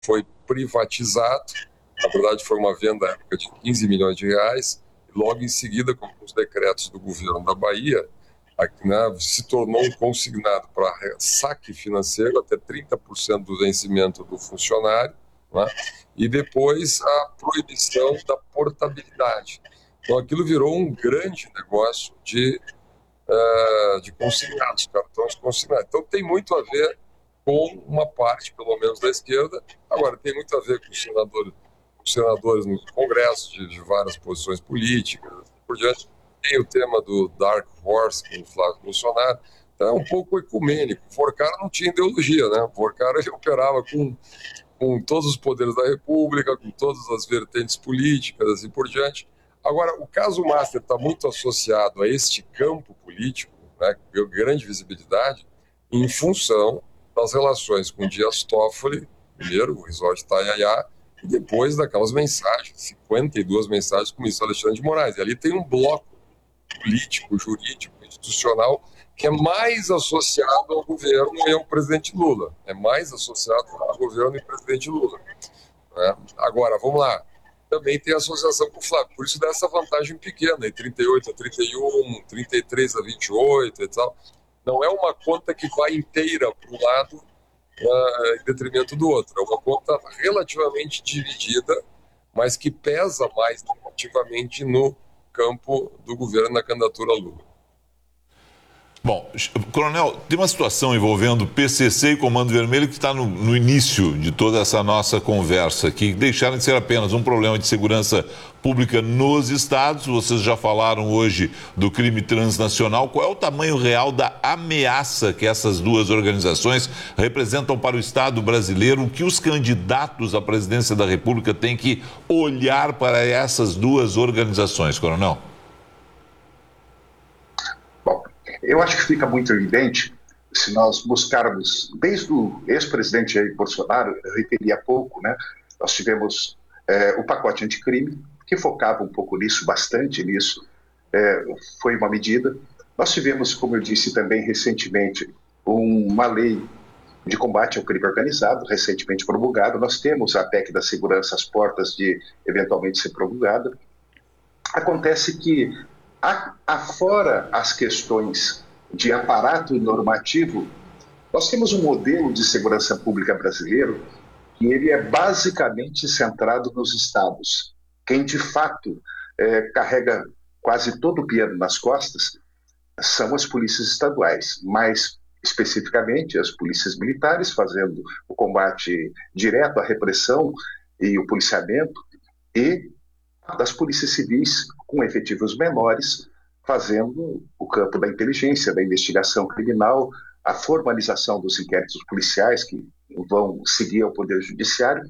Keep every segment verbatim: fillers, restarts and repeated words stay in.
foi privatizado. Na verdade, foi uma venda à época de quinze milhões de reais. E logo em seguida, com os decretos do governo da Bahia, aqui, né, se tornou um consignado para saque financeiro até trinta por cento do vencimento do funcionário, né, e depois a proibição da portabilidade. Então, aquilo virou um grande negócio de, uh, de consignados, cartões consignados. Então, tem muito a ver com uma parte, pelo menos, da esquerda. Agora, tem muito a ver com os senadores, os senadores no Congresso, de, de várias posições políticas, assim por diante. Tem o tema do Dark Horse, com o Flávio Bolsonaro. Então, é um pouco ecumênico. O Forcara não tinha ideologia, né? O Forcara ele operava com, com todos os poderes da República, com todas as vertentes políticas, assim por diante. Agora, o caso Master está muito associado a este campo político, né, com grande visibilidade, em função das relações com Dias Toffoli, primeiro, o resort Itaiaiá, e depois daquelas mensagens, cinquenta e duas mensagens com o ministro Alexandre de Moraes. E ali tem um bloco político, jurídico, institucional, que é mais associado ao governo e ao presidente Lula. É mais associado ao governo e presidente Lula. Né? Agora, vamos lá. Também tem associação com o Flávio, por isso dá essa vantagem pequena, em trinta e oito a trinta e um, trinta e três a vinte e oito e tal. Não é uma conta que vai inteira para um lado uh, em detrimento do outro. É uma conta relativamente dividida, mas que pesa mais negativamente no campo do governo na candidatura Lula. Bom, Coronel, tem uma situação envolvendo P C C e Comando Vermelho que está no, no início de toda essa nossa conversa aqui, que deixaram de ser apenas um problema de segurança pública nos estados. Vocês já falaram hoje do crime transnacional. Qual é o tamanho real da ameaça que essas duas organizações representam para o Estado brasileiro? O que os candidatos à presidência da República têm que olhar para essas duas organizações, Coronel? Eu acho que fica muito evidente se nós buscarmos, desde o ex-presidente Jair Bolsonaro, eu referi há pouco, né, nós tivemos é, o pacote anticrime, que focava um pouco nisso, bastante nisso, é, foi uma medida. Nós tivemos, como eu disse também recentemente, uma lei de combate ao crime organizado, recentemente promulgada. Nós temos a P E C da segurança às portas de eventualmente ser promulgada. Acontece que afora as questões de aparato normativo, nós temos um modelo de segurança pública brasileiro que ele é basicamente centrado nos estados. Quem de fato é, carrega quase todo o piano nas costas são as polícias estaduais, mais especificamente as polícias militares fazendo o combate direto à repressão e o policiamento, e das polícias civis com efetivos menores, fazendo o campo da inteligência, da investigação criminal, a formalização dos inquéritos policiais que vão seguir ao Poder Judiciário.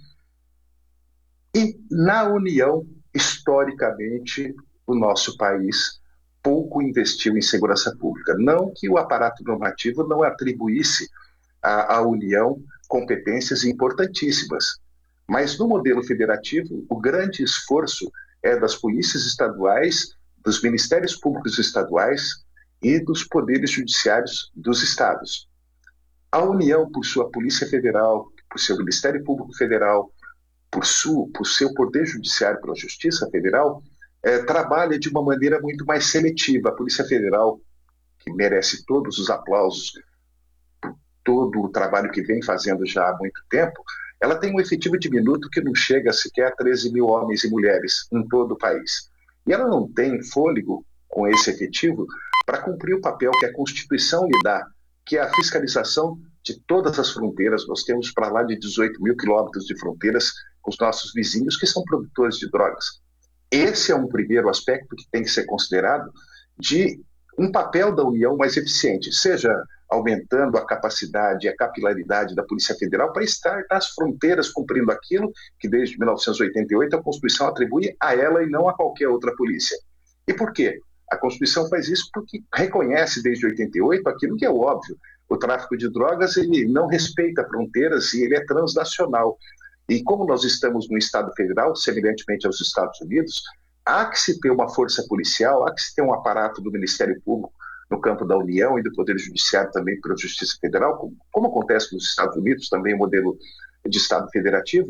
E na União, historicamente, o nosso país pouco investiu em segurança pública. Não que o aparato normativo não atribuísse à, à União competências importantíssimas, mas no modelo federativo, o grande esforço é das polícias estaduais, dos ministérios públicos estaduais e dos poderes judiciários dos estados. A União, por sua Polícia Federal, por seu Ministério Público Federal, por, sua, por seu Poder Judiciário, pela Justiça Federal, é, trabalha de uma maneira muito mais seletiva. A Polícia Federal, que merece todos os aplausos por todo o trabalho que vem fazendo já há muito tempo, ela tem um efetivo diminuto que não chega sequer a treze mil homens e mulheres em todo o país. E ela não tem fôlego com esse efetivo para cumprir o papel que a Constituição lhe dá, que é a fiscalização de todas as fronteiras. Nós temos para lá de dezoito mil quilômetros de fronteiras com os nossos vizinhos que são produtores de drogas. Esse é um primeiro aspecto que tem que ser considerado de um papel da União mais eficiente, seja aumentando a capacidade e a capilaridade da Polícia Federal para estar nas fronteiras cumprindo aquilo que desde mil novecentos e oitenta e oito a Constituição atribui a ela e não a qualquer outra polícia. E por quê? A Constituição faz isso porque reconhece desde oitenta e oito aquilo que é óbvio. O tráfico de drogas ele não respeita fronteiras e ele é transnacional. E como nós estamos no Estado Federal, semelhantemente aos Estados Unidos, há que se ter uma força policial, há que se ter um aparato do Ministério Público no campo da União e do Poder Judiciário também pela Justiça Federal, como, como acontece nos Estados Unidos, também o modelo de Estado federativo,